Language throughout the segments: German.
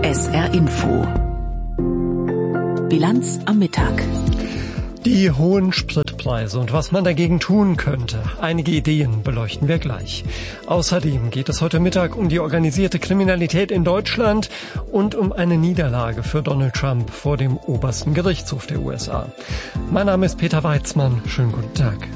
SR Info. Bilanz am Mittag. Die hohen Spritpreise und was man dagegen tun könnte. Einige Ideen beleuchten wir gleich. Außerdem geht es heute Mittag um die organisierte Kriminalität in Deutschland und um eine Niederlage für Donald Trump vor dem obersten Gerichtshof der USA. Mein Name ist Peter Weizmann. Schönen guten Tag.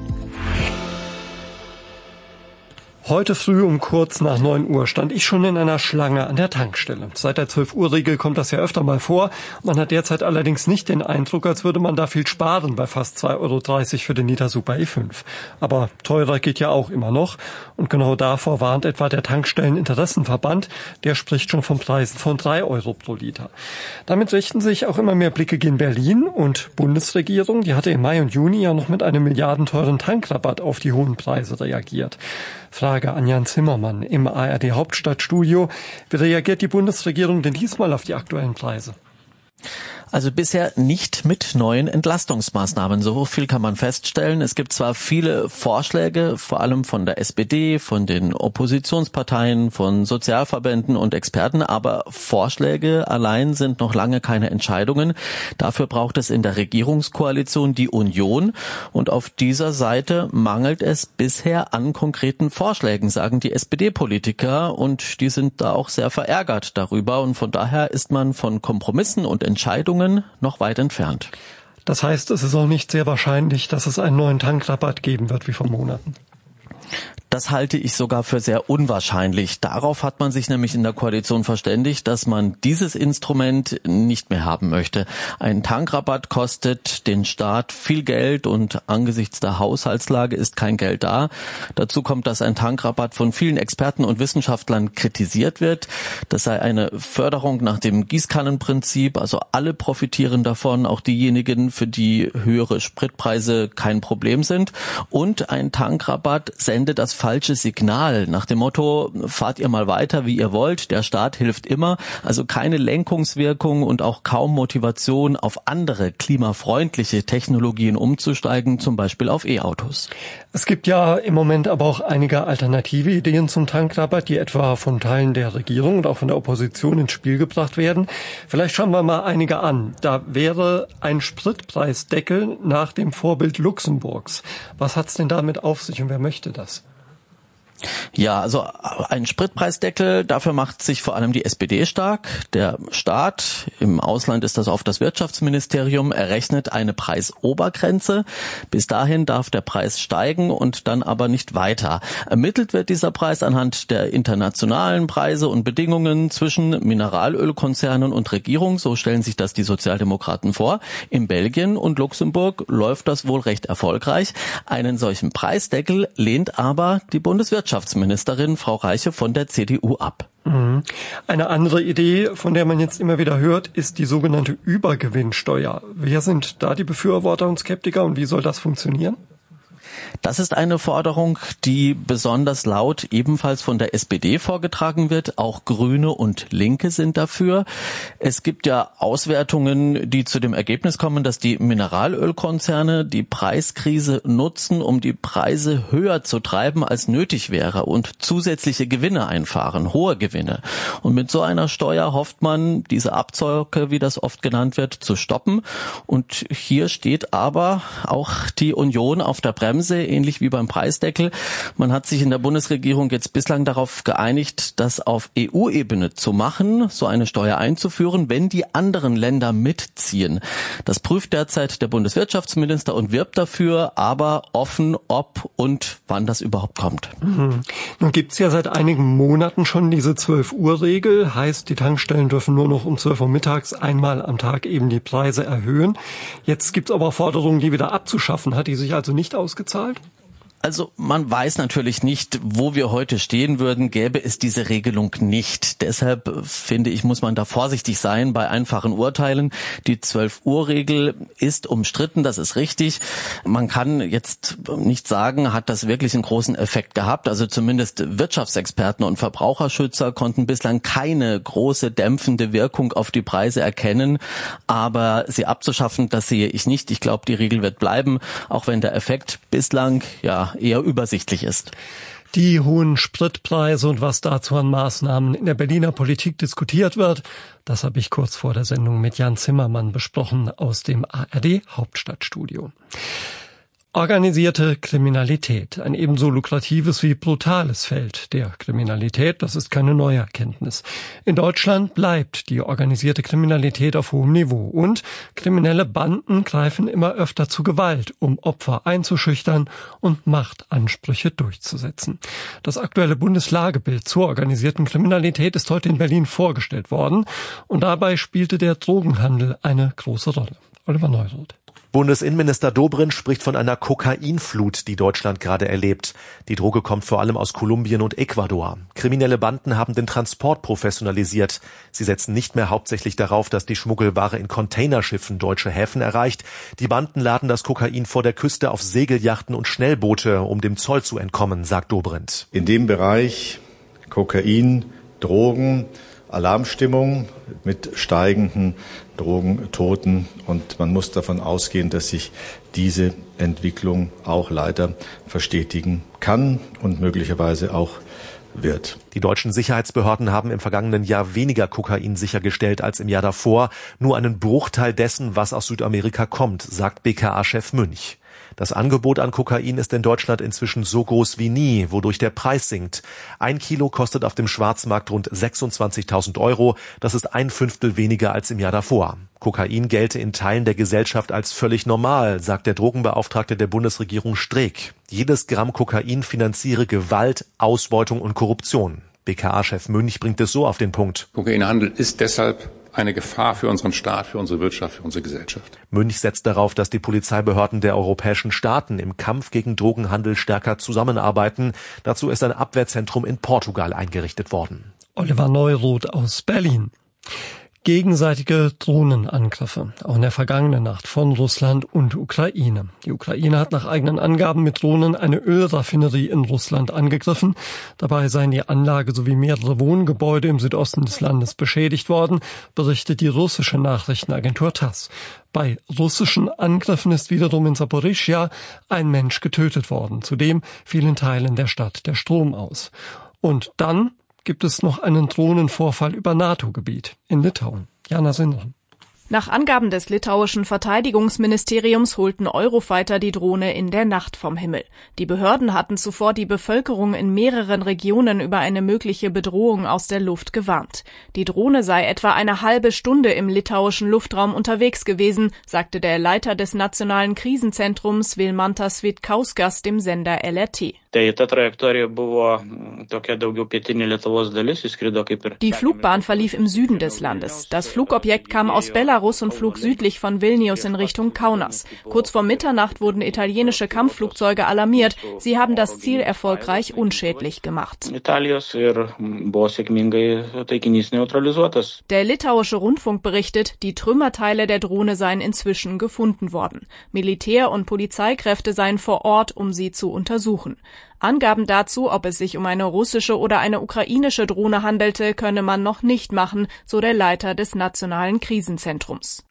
Heute früh um kurz nach 9 Uhr stand ich schon in einer Schlange an der Tankstelle. Seit der 12-Uhr-Regel kommt das ja öfter mal vor. Man hat derzeit allerdings nicht den Eindruck, als würde man da viel sparen bei fast 2,30 € für den Liter Super E5. Aber teurer geht ja auch immer noch. Und genau davor warnt etwa der Tankstelleninteressenverband. Der spricht schon von Preisen von 3 € pro Liter. Damit richten sich auch immer mehr Blicke gegen Berlin und Bundesregierung. Die hatte im Mai und Juni ja noch mit einem milliardenteuren Tankrabatt auf die hohen Preise reagiert. Frage an Jan Zimmermann im ARD Hauptstadtstudio. Wie reagiert die Bundesregierung denn diesmal auf die aktuellen Preise? Also bisher nicht mit neuen Entlastungsmaßnahmen. So viel kann man feststellen. Es gibt zwar viele Vorschläge, vor allem von der SPD, von den Oppositionsparteien, von Sozialverbänden und Experten, aber Vorschläge allein sind noch lange keine Entscheidungen. Dafür braucht es in der Regierungskoalition die Union. Und auf dieser Seite mangelt es bisher an konkreten Vorschlägen, sagen die SPD-Politiker. Und die sind da auch sehr verärgert darüber. Und von daher ist man von Kompromissen und Entscheidungen noch weit entfernt. Das heißt, es ist auch nicht sehr wahrscheinlich, dass es einen neuen Tankrabatt geben wird wie vor Monaten. Das halte ich sogar für sehr unwahrscheinlich. Darauf hat man sich nämlich in der Koalition verständigt, dass man dieses Instrument nicht mehr haben möchte. Ein Tankrabatt kostet den Staat viel Geld und angesichts der Haushaltslage ist kein Geld da. Dazu kommt, dass ein Tankrabatt von vielen Experten und Wissenschaftlern kritisiert wird. Das sei eine Förderung nach dem Gießkannenprinzip, also alle profitieren davon, auch diejenigen, für die höhere Spritpreise kein Problem sind. Und ein Tankrabatt sendet das falsche Signal nach dem Motto, fahrt ihr mal weiter, wie ihr wollt, der Staat hilft immer, also keine Lenkungswirkung und auch kaum Motivation, auf andere klimafreundliche Technologien umzusteigen, zum Beispiel auf E-Autos. Es gibt ja im Moment aber auch einige alternative Ideen zum Tankrabatt, die etwa von Teilen der Regierung und auch von der Opposition ins Spiel gebracht werden. Vielleicht schauen wir mal einige an. Da wäre ein Spritpreisdeckel nach dem Vorbild Luxemburgs. Was hat's denn damit auf sich und wer möchte das? Ja, also ein Spritpreisdeckel, dafür macht sich vor allem die SPD stark. Der Staat, im Ausland ist das auf das Wirtschaftsministerium, errechnet eine Preisobergrenze. Bis dahin darf der Preis steigen und dann aber nicht weiter. Ermittelt wird dieser Preis anhand der internationalen Preise und Bedingungen zwischen Mineralölkonzernen und Regierung. So stellen sich das die Sozialdemokraten vor. In Belgien und Luxemburg läuft das wohl recht erfolgreich. Einen solchen Preisdeckel lehnt aber die Bundeswirtschaftsministerin Frau Reiche von der CDU ab. Eine andere Idee, von der man jetzt immer wieder hört, ist die sogenannte Übergewinnsteuer. Wer sind da die Befürworter und Skeptiker und wie soll das funktionieren? Das ist eine Forderung, die besonders laut ebenfalls von der SPD vorgetragen wird. Auch Grüne und Linke sind dafür. Es gibt ja Auswertungen, die zu dem Ergebnis kommen, dass die Mineralölkonzerne die Preiskrise nutzen, um die Preise höher zu treiben, als nötig wäre und zusätzliche Gewinne einfahren, hohe Gewinne. Und mit so einer Steuer hofft man, diese Abzocke, wie das oft genannt wird, zu stoppen. Und hier steht aber auch die Union auf der Bremse, ähnlich wie beim Preisdeckel. Man hat sich in der Bundesregierung jetzt bislang darauf geeinigt, das auf EU-Ebene zu machen, so eine Steuer einzuführen, wenn die anderen Länder mitziehen. Das prüft derzeit der Bundeswirtschaftsminister und wirbt dafür, aber offen, ob und wann das überhaupt kommt. Nun gibt's ja seit einigen Monaten schon diese 12-Uhr-Regel, heißt, die Tankstellen dürfen nur noch um 12 Uhr mittags einmal am Tag eben die Preise erhöhen. Jetzt gibt's aber Forderungen, die wieder abzuschaffen. Hat die sich also nicht ausgezahlt? Also man weiß natürlich nicht, wo wir heute stehen würden, gäbe es diese Regelung nicht. Deshalb finde ich, muss man da vorsichtig sein bei einfachen Urteilen. Die 12-Uhr-Regel ist umstritten, das ist richtig. Man kann jetzt nicht sagen, hat das wirklich einen großen Effekt gehabt. Also zumindest Wirtschaftsexperten und Verbraucherschützer konnten bislang keine große dämpfende Wirkung auf die Preise erkennen. Aber sie abzuschaffen, das sehe ich nicht. Ich glaube, die Regel wird bleiben, auch wenn der Effekt bislang eher übersichtlich ist. Die hohen Spritpreise und was dazu an Maßnahmen in der Berliner Politik diskutiert wird, das habe ich kurz vor der Sendung mit Jan Zimmermann besprochen aus dem ARD Hauptstadtstudio. Organisierte Kriminalität, ein ebenso lukratives wie brutales Feld der Kriminalität, das ist keine neue Erkenntnis. In Deutschland bleibt die organisierte Kriminalität auf hohem Niveau und kriminelle Banden greifen immer öfter zu Gewalt, um Opfer einzuschüchtern und Machtansprüche durchzusetzen. Das aktuelle Bundeslagebild zur organisierten Kriminalität ist heute in Berlin vorgestellt worden und dabei spielte der Drogenhandel eine große Rolle. Oliver Neuroth. Bundesinnenminister Dobrindt spricht von einer Kokainflut, die Deutschland gerade erlebt. Die Droge kommt vor allem aus Kolumbien und Ecuador. Kriminelle Banden haben den Transport professionalisiert. Sie setzen nicht mehr hauptsächlich darauf, dass die Schmuggelware in Containerschiffen deutsche Häfen erreicht. Die Banden laden das Kokain vor der Küste auf Segelyachten und Schnellboote, um dem Zoll zu entkommen, sagt Dobrindt. In dem Bereich Kokain, Drogen, Alarmstimmung mit steigenden Drogentoten und man muss davon ausgehen, dass sich diese Entwicklung auch leider verstetigen kann und möglicherweise auch wird. Die deutschen Sicherheitsbehörden haben im vergangenen Jahr weniger Kokain sichergestellt als im Jahr davor, nur einen Bruchteil dessen, was aus Südamerika kommt, sagt BKA-Chef Münch. Das Angebot an Kokain ist in Deutschland inzwischen so groß wie nie, wodurch der Preis sinkt. 1 Kilo kostet auf dem Schwarzmarkt rund 26.000 €. Das ist 1/5 weniger als im Jahr davor. Kokain gelte in Teilen der Gesellschaft als völlig normal, sagt der Drogenbeauftragte der Bundesregierung Streeck. Jedes Gramm Kokain finanziere Gewalt, Ausbeutung und Korruption. BKA-Chef Münch bringt es so auf den Punkt. Kokainhandel ist deshalb eine Gefahr für unseren Staat, für unsere Wirtschaft, für unsere Gesellschaft. Münch setzt darauf, dass die Polizeibehörden der europäischen Staaten im Kampf gegen Drogenhandel stärker zusammenarbeiten. Dazu ist ein Abwehrzentrum in Portugal eingerichtet worden. Oliver Neuroth aus Berlin. Gegenseitige Drohnenangriffe, auch in der vergangenen Nacht von Russland und Ukraine. Die Ukraine hat nach eigenen Angaben mit Drohnen eine Ölraffinerie in Russland angegriffen. Dabei seien die Anlage sowie mehrere Wohngebäude im Südosten des Landes beschädigt worden, berichtet die russische Nachrichtenagentur TASS. Bei russischen Angriffen ist wiederum in Saporischschja ein Mensch getötet worden. Zudem fiel in Teilen der Stadt der Strom aus. Und dann gibt es noch einen Drohnenvorfall über NATO-Gebiet in Litauen. Jana Sindren. Nach Angaben des litauischen Verteidigungsministeriums holten Eurofighter die Drohne in der Nacht vom Himmel. Die Behörden hatten zuvor die Bevölkerung in mehreren Regionen über eine mögliche Bedrohung aus der Luft gewarnt. Die Drohne sei etwa eine halbe Stunde im litauischen Luftraum unterwegs gewesen, sagte der Leiter des Nationalen Krisenzentrums Vilmantas Vitkauskas dem Sender LRT. Die Flugbahn verlief im Süden des Landes. Das Flugobjekt kam aus Belarus und flog südlich von Vilnius in Richtung Kaunas. Kurz vor Mitternacht wurden italienische Kampfflugzeuge alarmiert. Sie haben das Ziel erfolgreich unschädlich gemacht. Der litauische Rundfunk berichtet, die Trümmerteile der Drohne seien inzwischen gefunden worden. Militär- und Polizeikräfte seien vor Ort, um sie zu untersuchen. Angaben dazu, ob es sich um eine russische oder eine ukrainische Drohne handelte, könne man noch nicht machen, so der Leiter des Nationalen Krisenzentrums.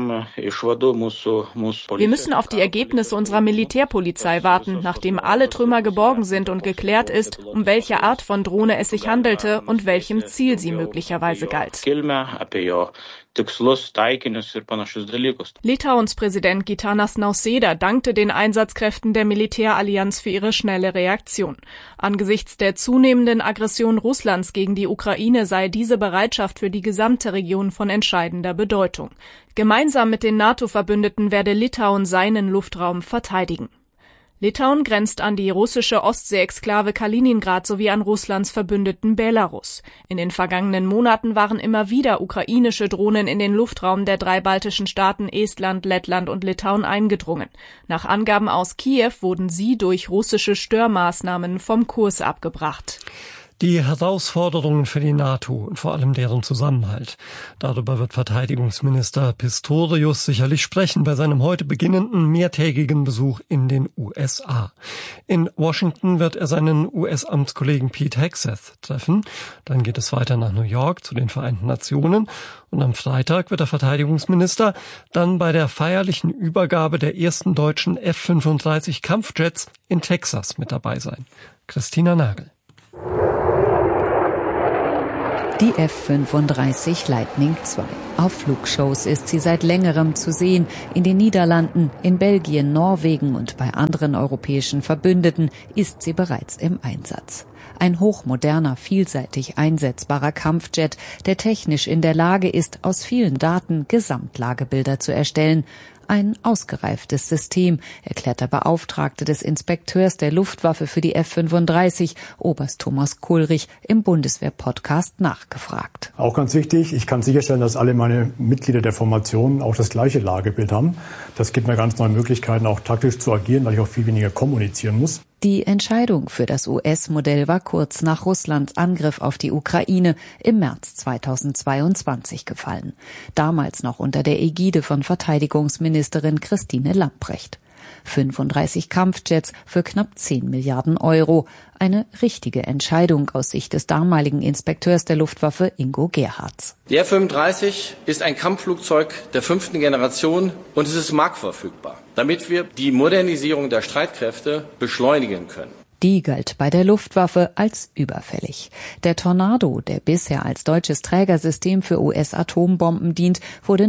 Wir müssen auf die Ergebnisse unserer Militärpolizei warten, nachdem alle Trümmer geborgen sind und geklärt ist, um welche Art von Drohne es sich handelte und welchem Ziel sie möglicherweise galt. Litauens Präsident Gitanas Nausėda dankte den Einsatzkräften der Militärallianz für ihre schnelle Reaktion. Angesichts der zunehmenden Aggression Russlands gegen die Ukraine sei diese Bereitschaft für die gesamte Region von entscheidender Bedeutung. Gemeinsam mit den NATO-Verbündeten werde Litauen seinen Luftraum verteidigen. Litauen grenzt an die russische Ostsee-Exklave Kaliningrad sowie an Russlands Verbündeten Belarus. In den vergangenen Monaten waren immer wieder ukrainische Drohnen in den Luftraum der 3 baltischen Staaten Estland, Lettland und Litauen eingedrungen. Nach Angaben aus Kiew wurden sie durch russische Störmaßnahmen vom Kurs abgebracht. Die Herausforderungen für die NATO und vor allem deren Zusammenhalt. Darüber wird Verteidigungsminister Pistorius sicherlich sprechen bei seinem heute beginnenden mehrtägigen Besuch in den USA. In Washington wird er seinen US-Amtskollegen Pete Hegseth treffen. Dann geht es weiter nach New York zu den Vereinten Nationen. Und am Freitag wird der Verteidigungsminister dann bei der feierlichen Übergabe der ersten deutschen F-35 Kampfjets in Texas mit dabei sein. Christina Nagel. Die F-35 Lightning II. Auf Flugshows ist sie seit längerem zu sehen. In den Niederlanden, in Belgien, Norwegen und bei anderen europäischen Verbündeten ist sie bereits im Einsatz. Ein hochmoderner, vielseitig einsetzbarer Kampfjet, der technisch in der Lage ist, aus vielen Daten Gesamtlagebilder zu erstellen. Ein ausgereiftes System, erklärt der Beauftragte des Inspekteurs der Luftwaffe für die F-35, Oberst Thomas Kulrich, im Bundeswehr-Podcast nachgefragt. Auch ganz wichtig, ich kann sicherstellen, dass alle meine Mitglieder der Formation auch das gleiche Lagebild haben. Das gibt mir ganz neue Möglichkeiten, auch taktisch zu agieren, weil ich auch viel weniger kommunizieren muss. Die Entscheidung für das US-Modell war kurz nach Russlands Angriff auf die Ukraine im März 2022 gefallen. Damals noch unter der Ägide von Verteidigungsministerin Christine Lambrecht. 35 Kampfjets für knapp 10 Milliarden Euro. Eine richtige Entscheidung aus Sicht des damaligen Inspekteurs der Luftwaffe Ingo Gerhards. Die F-35 ist ein Kampfflugzeug der 5. Generation und es ist marktverfügbar, damit wir die Modernisierung der Streitkräfte beschleunigen können. Die galt bei der Luftwaffe als überfällig. Der Tornado, der bisher als deutsches Trägersystem für US-Atombomben dient, wurde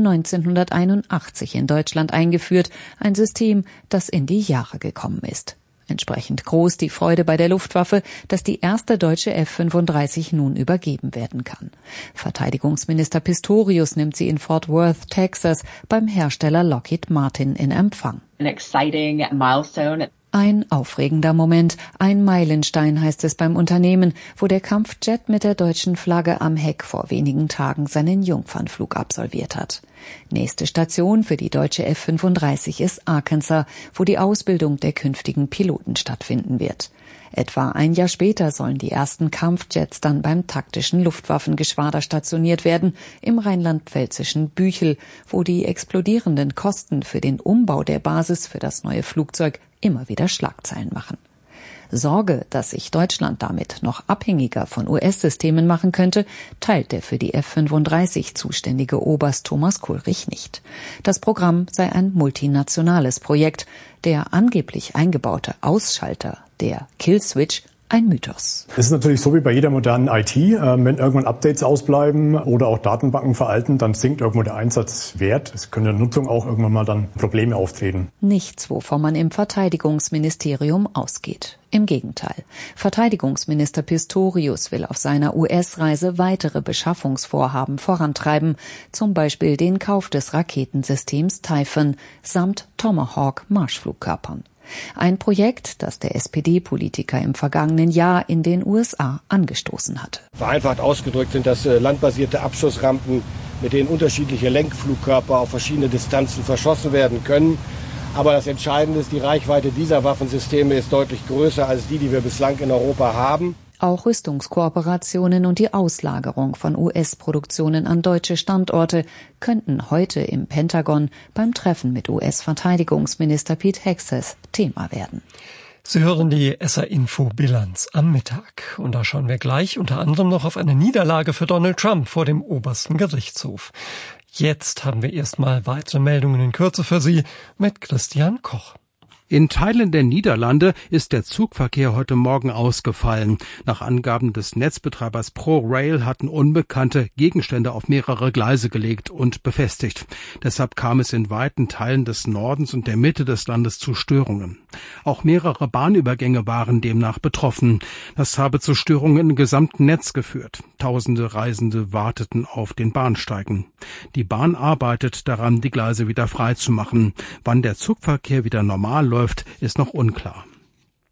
1981 in Deutschland eingeführt. Ein System, das in die Jahre gekommen ist. Entsprechend groß die Freude bei der Luftwaffe, dass die erste deutsche F-35 nun übergeben werden kann. Verteidigungsminister Pistorius nimmt sie in Fort Worth, Texas, beim Hersteller Lockheed Martin in Empfang. An exciting milestone. Ein aufregender Moment, ein Meilenstein heißt es beim Unternehmen, wo der Kampfjet mit der deutschen Flagge am Heck vor wenigen Tagen seinen Jungfernflug absolviert hat. Nächste Station für die deutsche F-35 ist Arkansas, wo die Ausbildung der künftigen Piloten stattfinden wird. Etwa ein Jahr später sollen die ersten Kampfjets dann beim taktischen Luftwaffengeschwader stationiert werden, im rheinland-pfälzischen Büchel, wo die explodierenden Kosten für den Umbau der Basis für das neue Flugzeug immer wieder Schlagzeilen machen. Sorge, dass sich Deutschland damit noch abhängiger von US-Systemen machen könnte, teilt der für die F-35 zuständige Oberst Thomas Kulrich nicht. Das Programm sei ein multinationales Projekt. Der angeblich eingebaute Ausschalter, der Killswitch, ein Mythos. Es ist natürlich so wie bei jeder modernen IT, wenn irgendwann Updates ausbleiben oder auch Datenbanken veralten, dann sinkt irgendwo der Einsatzwert. Es können in der Nutzung auch irgendwann mal dann Probleme auftreten. Nichts, wovon man im Verteidigungsministerium ausgeht. Im Gegenteil. Verteidigungsminister Pistorius will auf seiner US-Reise weitere Beschaffungsvorhaben vorantreiben, zum Beispiel den Kauf des Raketensystems Typhoon samt Tomahawk-Marschflugkörpern. Ein Projekt, das der SPD-Politiker im vergangenen Jahr in den USA angestoßen hatte. Vereinfacht ausgedrückt sind das landbasierte Abschussrampen, mit denen unterschiedliche Lenkflugkörper auf verschiedene Distanzen verschossen werden können. Aber das Entscheidende ist, die Reichweite dieser Waffensysteme ist deutlich größer als die wir bislang in Europa haben. Auch Rüstungskooperationen und die Auslagerung von US-Produktionen an deutsche Standorte könnten heute im Pentagon beim Treffen mit US-Verteidigungsminister Pete Hegseth Thema werden. Sie hören die SR-Info-Bilanz am Mittag. Und da schauen wir gleich unter anderem noch auf eine Niederlage für Donald Trump vor dem obersten Gerichtshof. Jetzt haben wir erstmal weitere Meldungen in Kürze für Sie mit Christian Koch. In Teilen der Niederlande ist der Zugverkehr heute Morgen ausgefallen. Nach Angaben des Netzbetreibers ProRail hatten Unbekannte Gegenstände auf mehrere Gleise gelegt und befestigt. Deshalb kam es in weiten Teilen des Nordens und der Mitte des Landes zu Störungen. Auch mehrere Bahnübergänge waren demnach betroffen. Das habe zu Störungen im gesamten Netz geführt. Tausende Reisende warteten auf den Bahnsteigen. Die Bahn arbeitet daran, die Gleise wieder frei zu machen. Wann der Zugverkehr wieder normal läuft, ist noch unklar.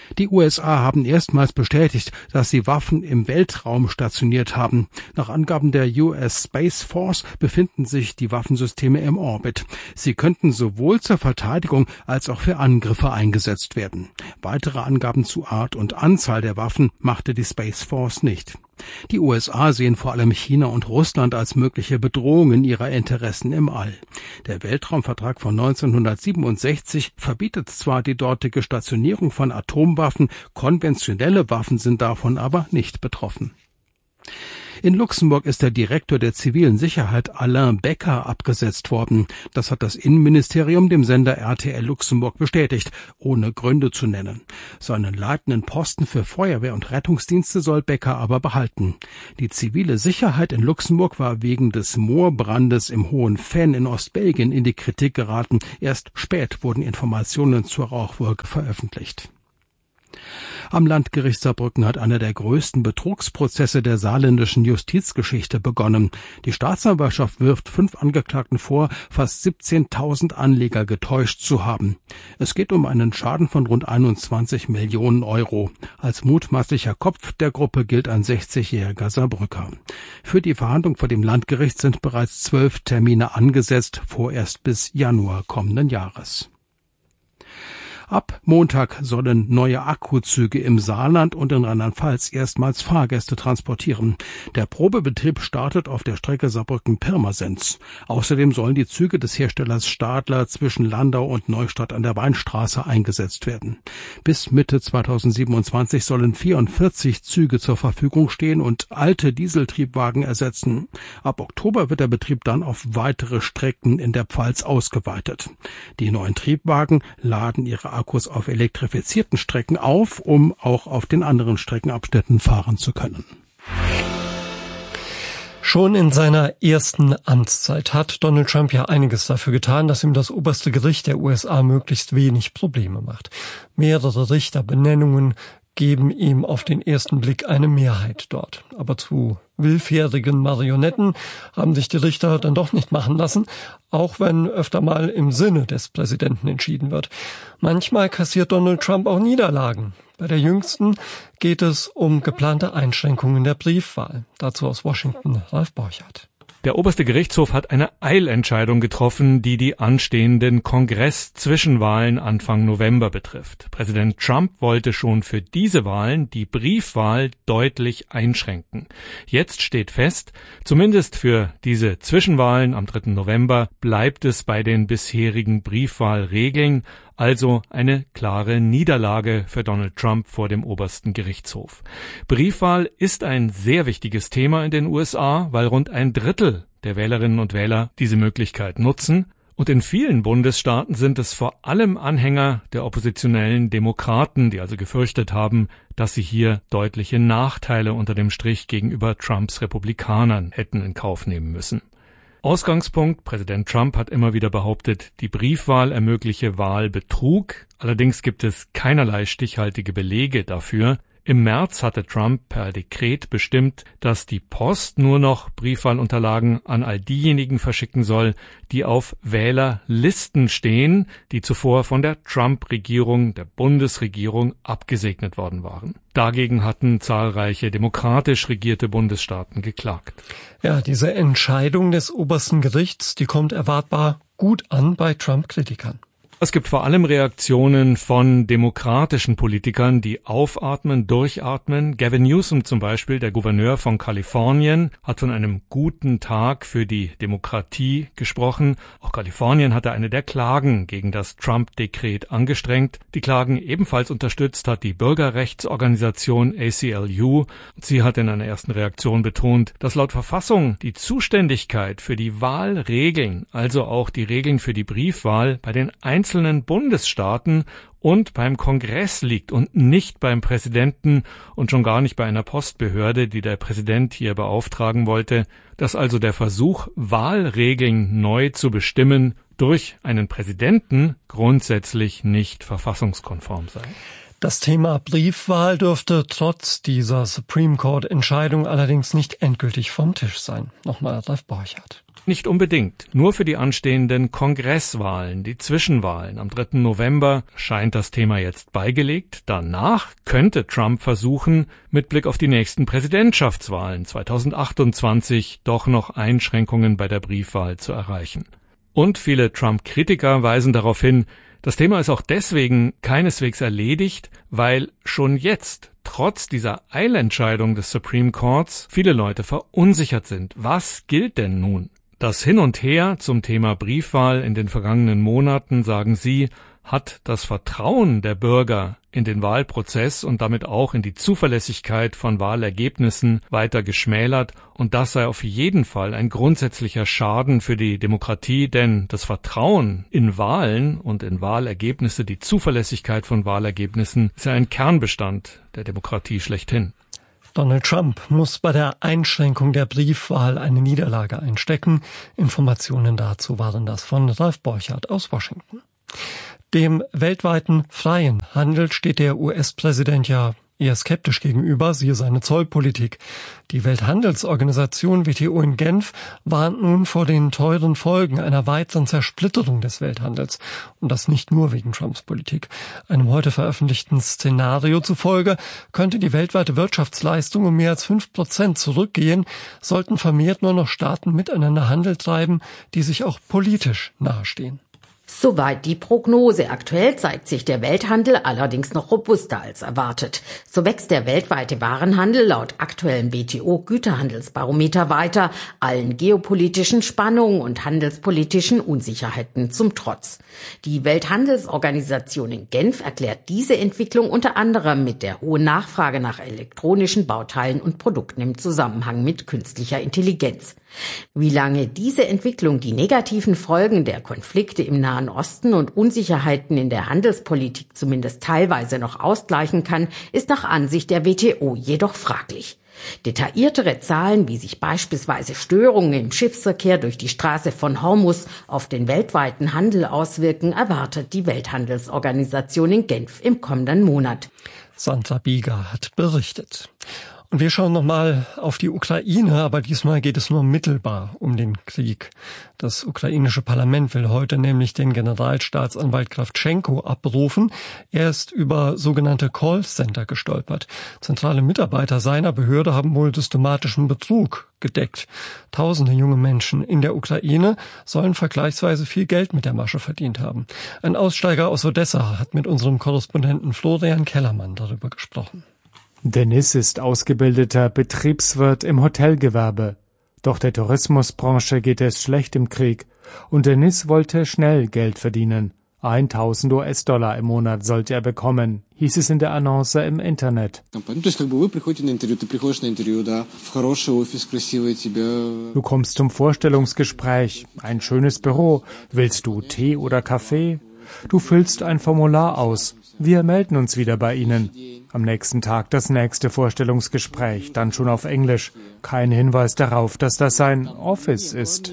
Die USA haben erstmals bestätigt, dass sie Waffen im Weltraum stationiert haben. Nach Angaben der US Space Force befinden sich die Waffensysteme im Orbit. Sie könnten sowohl zur Verteidigung als auch für Angriffe eingesetzt werden. Weitere Angaben zu Art und Anzahl der Waffen machte die Space Force nicht. Die USA sehen vor allem China und Russland als mögliche Bedrohungen ihrer Interessen im All. Der Weltraumvertrag von 1967 verbietet zwar die dortige Stationierung von Atomwaffen, konventionelle Waffen sind davon aber nicht betroffen. In Luxemburg ist der Direktor der zivilen Sicherheit Alain Becker abgesetzt worden. Das hat das Innenministerium dem Sender RTL Luxemburg bestätigt, ohne Gründe zu nennen. Seinen leitenden Posten für Feuerwehr und Rettungsdienste soll Becker aber behalten. Die zivile Sicherheit in Luxemburg war wegen des Moorbrandes im Hohen Venn in Ostbelgien in die Kritik geraten. Erst spät wurden Informationen zur Rauchwolke veröffentlicht. Am Landgericht Saarbrücken hat einer der größten Betrugsprozesse der saarländischen Justizgeschichte begonnen. Die Staatsanwaltschaft wirft 5 Angeklagten vor, fast 17.000 Anleger getäuscht zu haben. Es geht um einen Schaden von rund 21 Millionen Euro. Als mutmaßlicher Kopf der Gruppe gilt ein 60-jähriger Saarbrücker. Für die Verhandlung vor dem Landgericht sind bereits 12 Termine angesetzt, vorerst bis Januar kommenden Jahres. Ab Montag sollen neue Akkuzüge im Saarland und in Rheinland-Pfalz erstmals Fahrgäste transportieren. Der Probebetrieb startet auf der Strecke Saarbrücken-Pirmasens. Außerdem sollen die Züge des Herstellers Stadler zwischen Landau und Neustadt an der Weinstraße eingesetzt werden. Bis Mitte 2027 sollen 44 Züge zur Verfügung stehen und alte Dieseltriebwagen ersetzen. Ab Oktober wird der Betrieb dann auf weitere Strecken in der Pfalz ausgeweitet. Die neuen Triebwagen laden ihre Akkus auf elektrifizierten Strecken auf, um auch auf den anderen Streckenabschnitten fahren zu können. Schon in seiner ersten Amtszeit hat Donald Trump ja einiges dafür getan, dass ihm das oberste Gericht der USA möglichst wenig Probleme macht. Mehrere Richterbenennungen geben ihm auf den ersten Blick eine Mehrheit dort. Aber zu willfährigen Marionetten haben sich die Richter dann doch nicht machen lassen, auch wenn öfter mal im Sinne des Präsidenten entschieden wird. Manchmal kassiert Donald Trump auch Niederlagen. Bei der jüngsten geht es um geplante Einschränkungen der Briefwahl. Dazu aus Washington Ralf Borchardt. Der oberste Gerichtshof hat eine Eilentscheidung getroffen, die die anstehenden Kongress-Zwischenwahlen Anfang November betrifft. Präsident Trump wollte schon für diese Wahlen die Briefwahl deutlich einschränken. Jetzt steht fest, zumindest für diese Zwischenwahlen am 3. November bleibt es bei den bisherigen Briefwahlregeln, also eine klare Niederlage für Donald Trump vor dem obersten Gerichtshof. Briefwahl ist ein sehr wichtiges Thema in den USA, weil rund 1/3 der Wählerinnen und Wähler diese Möglichkeit nutzen. Und in vielen Bundesstaaten sind es vor allem Anhänger der oppositionellen Demokraten, die also gefürchtet haben, dass sie hier deutliche Nachteile unter dem Strich gegenüber Trumps Republikanern hätten in Kauf nehmen müssen. Ausgangspunkt: Präsident Trump hat immer wieder behauptet, die Briefwahl ermögliche Wahlbetrug. Allerdings gibt es keinerlei stichhaltige Belege dafür. Im März hatte Trump per Dekret bestimmt, dass die Post nur noch Briefwahlunterlagen an all diejenigen verschicken soll, die auf Wählerlisten stehen, die zuvor von der Trump-Regierung, der Bundesregierung, abgesegnet worden waren. Dagegen hatten zahlreiche demokratisch regierte Bundesstaaten geklagt. Ja, diese Entscheidung des obersten Gerichts, die kommt erwartbar gut an bei Trump-Kritikern. Es gibt vor allem Reaktionen von demokratischen Politikern, die aufatmen, durchatmen. Gavin Newsom zum Beispiel, der Gouverneur von Kalifornien, hat von einem guten Tag für die Demokratie gesprochen. Auch Kalifornien hatte eine der Klagen gegen das Trump-Dekret angestrengt. Die Klagen ebenfalls unterstützt hat die Bürgerrechtsorganisation ACLU. Sie hat in einer ersten Reaktion betont, dass laut Verfassung die Zuständigkeit für die Wahlregeln, also auch die Regeln für die Briefwahl, bei den einzelnen Bundesstaaten und beim Kongress liegt und nicht beim Präsidenten und schon gar nicht bei einer Postbehörde, die der Präsident hier beauftragen wollte, dass also der Versuch, Wahlregeln neu zu bestimmen, durch einen Präsidenten grundsätzlich nicht verfassungskonform sei. Das Thema Briefwahl dürfte trotz dieser Supreme Court Entscheidung allerdings nicht endgültig vom Tisch sein. Nochmal Ralf Borchardt. Nicht unbedingt. Nur für die anstehenden Kongresswahlen, die Zwischenwahlen am 3. November, scheint das Thema jetzt beigelegt. Danach könnte Trump versuchen, mit Blick auf die nächsten Präsidentschaftswahlen 2028 doch noch Einschränkungen bei der Briefwahl zu erreichen. Und viele Trump-Kritiker weisen darauf hin, das Thema ist auch deswegen keineswegs erledigt, weil schon jetzt, trotz dieser Eilentscheidung des Supreme Courts, viele Leute verunsichert sind. Was gilt denn nun? Das Hin und Her zum Thema Briefwahl in den vergangenen Monaten, sagen sie, hat das Vertrauen der Bürger in den Wahlprozess und damit auch in die Zuverlässigkeit von Wahlergebnissen weiter geschmälert, und das sei auf jeden Fall ein grundsätzlicher Schaden für die Demokratie, denn das Vertrauen in Wahlen und in Wahlergebnisse, die Zuverlässigkeit von Wahlergebnissen, ist ja ein Kernbestand der Demokratie schlechthin. Donald Trump muss bei der Einschränkung der Briefwahl eine Niederlage einstecken. Informationen dazu waren das von Ralf Borchardt aus Washington. Dem weltweiten freien Handel steht der US-Präsident ja eher skeptisch gegenüber, siehe seine Zollpolitik. Die Welthandelsorganisation WTO in Genf warnt nun vor den teuren Folgen einer weiteren Zersplitterung des Welthandels. Und das nicht nur wegen Trumps Politik. Einem heute veröffentlichten Szenario zufolge könnte die weltweite Wirtschaftsleistung um mehr als 5% zurückgehen, sollten vermehrt nur noch Staaten miteinander Handel treiben, die sich auch politisch nahestehen. Soweit die Prognose. Aktuell zeigt sich der Welthandel allerdings noch robuster als erwartet. So wächst der weltweite Warenhandel laut aktuellem WTO-Güterhandelsbarometer weiter, allen geopolitischen Spannungen und handelspolitischen Unsicherheiten zum Trotz. Die Welthandelsorganisation in Genf erklärt diese Entwicklung unter anderem mit der hohen Nachfrage nach elektronischen Bauteilen und Produkten im Zusammenhang mit künstlicher Intelligenz. Wie lange diese Entwicklung die negativen Folgen der Konflikte im Nahen Osten und Unsicherheiten in der Handelspolitik zumindest teilweise noch ausgleichen kann, ist nach Ansicht der WTO jedoch fraglich. Detailliertere Zahlen, wie sich beispielsweise Störungen im Schiffsverkehr durch die Straße von Hormuz auf den weltweiten Handel auswirken, erwartet die Welthandelsorganisation in Genf im kommenden Monat. Sandra Bieger hat berichtet. Und wir schauen nochmal auf die Ukraine, aber diesmal geht es nur mittelbar um den Krieg. Das ukrainische Parlament will heute nämlich den Generalstaatsanwalt Krawtschenko abberufen. Er ist über sogenannte Callcenter gestolpert. Zentrale Mitarbeiter seiner Behörde haben wohl systematischen Betrug gedeckt. Tausende junge Menschen in der Ukraine sollen vergleichsweise viel Geld mit der Masche verdient haben. Ein Aussteiger aus Odessa hat mit unserem Korrespondenten Florian Kellermann darüber gesprochen. Denis ist ausgebildeter Betriebswirt im Hotelgewerbe. Doch der Tourismusbranche geht es schlecht im Krieg und Denis wollte schnell Geld verdienen. 1.000 US-Dollar im Monat sollte er bekommen, hieß es in der Annonce im Internet. Du kommst zum Vorstellungsgespräch, ein schönes Büro. Willst du Tee oder Kaffee? Du füllst ein Formular aus. Wir melden uns wieder bei Ihnen. Am nächsten Tag das nächste Vorstellungsgespräch, dann schon auf Englisch. Kein Hinweis darauf, dass das ein Office ist.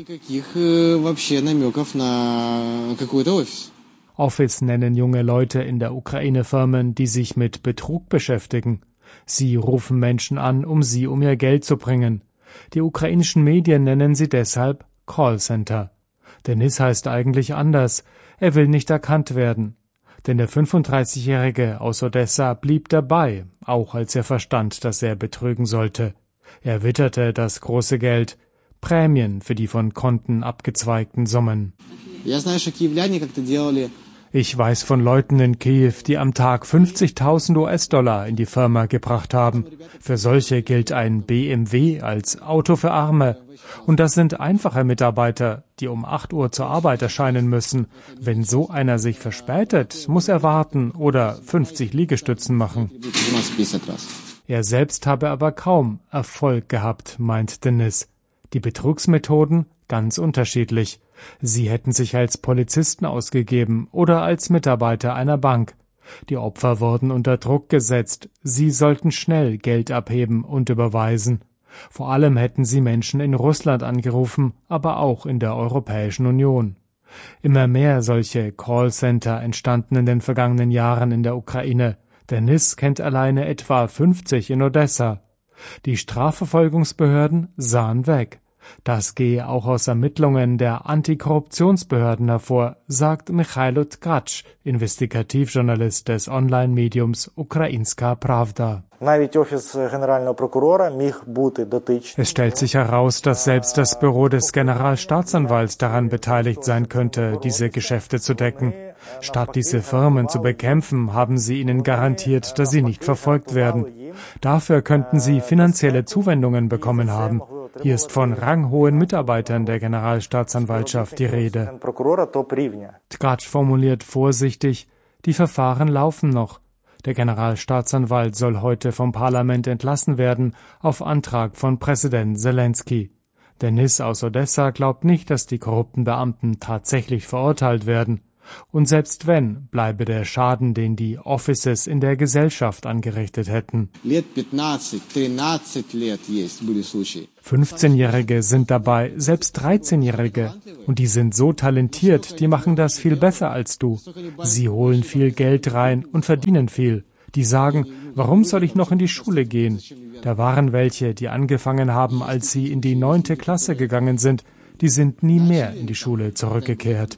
Office nennen junge Leute in der Ukraine Firmen, die sich mit Betrug beschäftigen. Sie rufen Menschen an, um sie um ihr Geld zu bringen. Die ukrainischen Medien nennen sie deshalb Callcenter. Denis heißt eigentlich anders. Er will nicht erkannt werden. Denn der 35-Jährige aus Odessa blieb dabei, auch als er verstand, dass er betrügen sollte. Er witterte das große Geld, Prämien für die von Konten abgezweigten Summen. Ich weiß von Leuten in Kiew, die am Tag 50.000 US-Dollar in die Firma gebracht haben. Für solche gilt ein BMW als Auto für Arme. Und das sind einfache Mitarbeiter, die um 8 Uhr zur Arbeit erscheinen müssen. Wenn so einer sich verspätet, muss er warten oder 50 Liegestützen machen. Er selbst habe aber kaum Erfolg gehabt, meint Denis. Die Betrugsmethoden ganz unterschiedlich. Sie hätten sich als Polizisten ausgegeben oder als Mitarbeiter einer Bank. Die Opfer wurden unter Druck gesetzt. Sie sollten schnell Geld abheben und überweisen. Vor allem hätten sie Menschen in Russland angerufen, aber auch in der Europäischen Union. Immer mehr solche Callcenter entstanden in den vergangenen Jahren in der Ukraine. Der NIS kennt alleine etwa 50 in Odessa. Die Strafverfolgungsbehörden sahen weg. Das gehe auch aus Ermittlungen der Antikorruptionsbehörden hervor, sagt Michailo Tkacz, Investigativjournalist des Online-Mediums Ukrainska Pravda. Es stellt sich heraus, dass selbst das Büro des Generalstaatsanwalts daran beteiligt sein könnte, diese Geschäfte zu decken. Statt diese Firmen zu bekämpfen, haben sie ihnen garantiert, dass sie nicht verfolgt werden. Dafür könnten sie finanzielle Zuwendungen bekommen haben. Hier ist von ranghohen Mitarbeitern der Generalstaatsanwaltschaft die Rede. Tkacz formuliert vorsichtig, die Verfahren laufen noch. Der Generalstaatsanwalt soll heute vom Parlament entlassen werden, auf Antrag von Präsident Zelensky. Der NIS aus Odessa glaubt nicht, dass die korrupten Beamten tatsächlich verurteilt werden. Und selbst wenn, bleibe der Schaden, den die Offices in der Gesellschaft angerichtet hätten. 15-Jährige sind dabei, selbst 13-Jährige. Und die sind so talentiert, die machen das viel besser als du. Sie holen viel Geld rein und verdienen viel. Die sagen, warum soll ich noch in die Schule gehen? Da waren welche, die angefangen haben, als sie in die 9. Klasse gegangen sind. Die sind nie mehr in die Schule zurückgekehrt.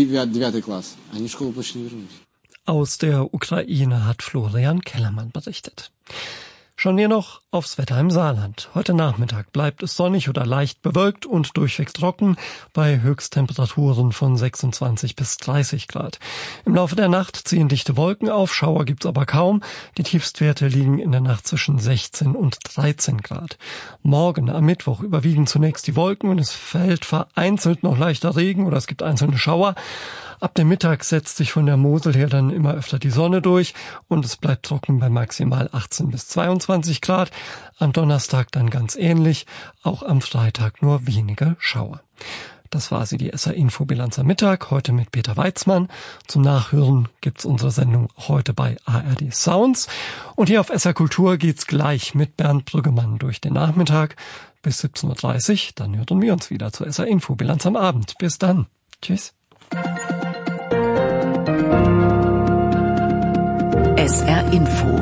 Aus der Ukraine hat Florian Kellermann berichtet. Schauen wir noch aufs Wetter im Saarland. Heute Nachmittag bleibt es sonnig oder leicht bewölkt und durchweg trocken bei Höchsttemperaturen von 26 bis 30 Grad. Im Laufe der Nacht ziehen dichte Wolken auf, Schauer gibt's aber kaum. Die Tiefstwerte liegen in der Nacht zwischen 16 und 13 Grad. Morgen am Mittwoch überwiegen zunächst die Wolken und es fällt vereinzelt noch leichter Regen oder es gibt einzelne Schauer. Ab dem Mittag setzt sich von der Mosel her dann immer öfter die Sonne durch und es bleibt trocken bei maximal 18 bis 22 Grad. Am Donnerstag dann ganz ähnlich, auch am Freitag nur wenige Schauer. Das war sie, die SR-Info-Bilanz am Mittag, heute mit Peter Weitzmann. Zum Nachhören gibt's unsere Sendung heute bei ARD Sounds. Und hier auf SR Kultur geht's gleich mit Bernd Brüggemann durch den Nachmittag bis 17.30 Uhr. Dann hören wir uns wieder zur SR-Info-Bilanz am Abend. Bis dann. Tschüss. SR Info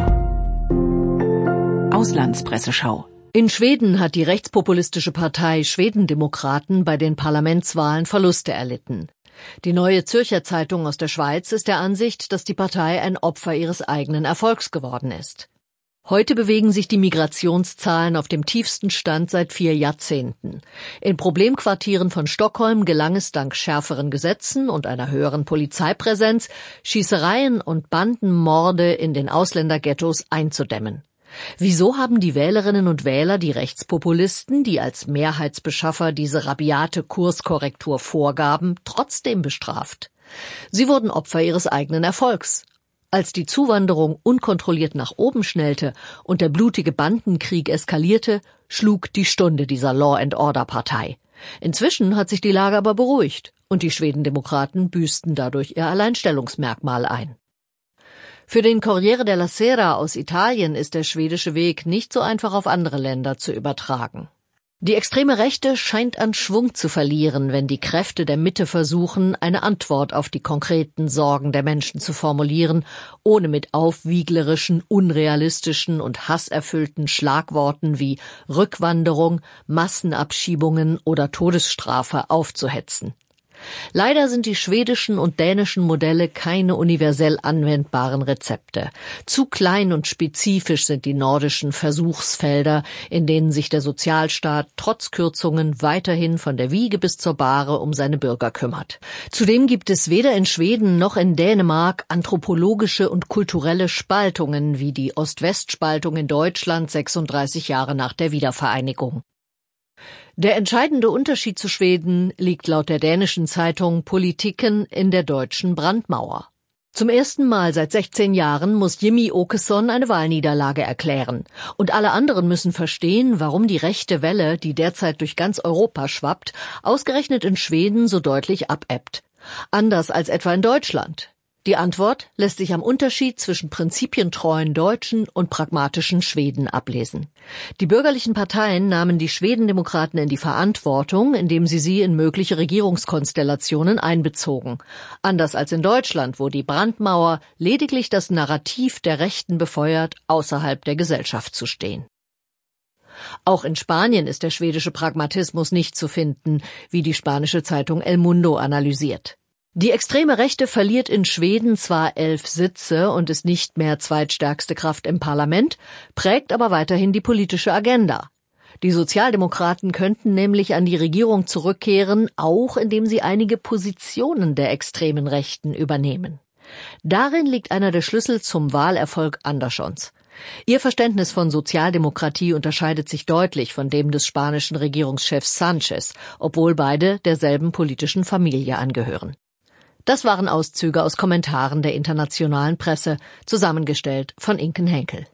Auslandspresseschau. In Schweden hat die rechtspopulistische Partei Schwedendemokraten bei den Parlamentswahlen Verluste erlitten. Die Neue Zürcher Zeitung aus der Schweiz ist der Ansicht, dass die Partei ein Opfer ihres eigenen Erfolgs geworden ist. Heute bewegen sich die Migrationszahlen auf dem tiefsten Stand seit 4 Jahrzehnten. In Problemquartieren von Stockholm gelang es dank schärferen Gesetzen und einer höheren Polizeipräsenz, Schießereien und Bandenmorde in den Ausländerghettos einzudämmen. Wieso haben die Wählerinnen und Wähler die Rechtspopulisten, die als Mehrheitsbeschaffer diese rabiate Kurskorrektur vorgaben, trotzdem bestraft? Sie wurden Opfer ihres eigenen Erfolgs. Als die Zuwanderung unkontrolliert nach oben schnellte und der blutige Bandenkrieg eskalierte, schlug die Stunde dieser Law-and-Order-Partei. Inzwischen hat sich die Lage aber beruhigt und die Schwedendemokraten büßten dadurch ihr Alleinstellungsmerkmal ein. Für den Corriere della Sera aus Italien ist der schwedische Weg nicht so einfach auf andere Länder zu übertragen. Die extreme Rechte scheint an Schwung zu verlieren, wenn die Kräfte der Mitte versuchen, eine Antwort auf die konkreten Sorgen der Menschen zu formulieren, ohne mit aufwieglerischen, unrealistischen und hasserfüllten Schlagworten wie Rückwanderung, Massenabschiebungen oder Todesstrafe aufzuhetzen. Leider sind die schwedischen und dänischen Modelle keine universell anwendbaren Rezepte. Zu klein und spezifisch sind die nordischen Versuchsfelder, in denen sich der Sozialstaat trotz Kürzungen weiterhin von der Wiege bis zur Bahre um seine Bürger kümmert. Zudem gibt es weder in Schweden noch in Dänemark anthropologische und kulturelle Spaltungen wie die Ost-West-Spaltung in Deutschland 36 Jahre nach der Wiedervereinigung. Der entscheidende Unterschied zu Schweden liegt laut der dänischen Zeitung Politiken in der deutschen Brandmauer. Zum ersten Mal seit 16 Jahren muss Jimmy Åkesson eine Wahlniederlage erklären. Und alle anderen müssen verstehen, warum die rechte Welle, die derzeit durch ganz Europa schwappt, ausgerechnet in Schweden so deutlich abebbt. Anders als etwa in Deutschland. Die Antwort lässt sich am Unterschied zwischen prinzipientreuen Deutschen und pragmatischen Schweden ablesen. Die bürgerlichen Parteien nahmen die Schwedendemokraten in die Verantwortung, indem sie in mögliche Regierungskonstellationen einbezogen. Anders als in Deutschland, wo die Brandmauer lediglich das Narrativ der Rechten befeuert, außerhalb der Gesellschaft zu stehen. Auch in Spanien ist der schwedische Pragmatismus nicht zu finden, wie die spanische Zeitung El Mundo analysiert. Die extreme Rechte verliert in Schweden zwar 11 Sitze und ist nicht mehr zweitstärkste Kraft im Parlament, prägt aber weiterhin die politische Agenda. Die Sozialdemokraten könnten nämlich an die Regierung zurückkehren, auch indem sie einige Positionen der extremen Rechten übernehmen. Darin liegt einer der Schlüssel zum Wahlerfolg Anderssons. Ihr Verständnis von Sozialdemokratie unterscheidet sich deutlich von dem des spanischen Regierungschefs Sánchez, obwohl beide derselben politischen Familie angehören. Das waren Auszüge aus Kommentaren der internationalen Presse, zusammengestellt von Inken Henkel.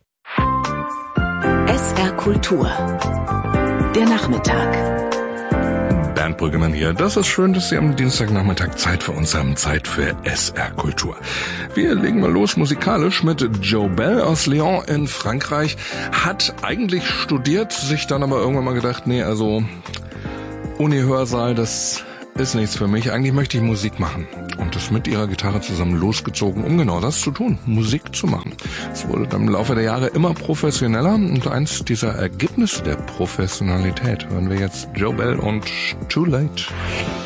SR Kultur. Der Nachmittag. Bernd Brüggemann hier. Das ist schön, dass Sie am Dienstagnachmittag Zeit für uns haben, Zeit für SR Kultur. Wir legen mal los musikalisch mit Joe Bell aus Lyon in Frankreich. Hat eigentlich studiert, sich dann aber irgendwann mal gedacht, nee, also Uni-Hörsaal, das ist nichts für mich. Eigentlich möchte ich Musik machen. Und ist mit ihrer Gitarre zusammen losgezogen, um genau das zu tun, Musik zu machen. Es wurde dann im Laufe der Jahre immer professioneller und eins dieser Ergebnisse der Professionalität hören wir jetzt Joe Bell und Too Late.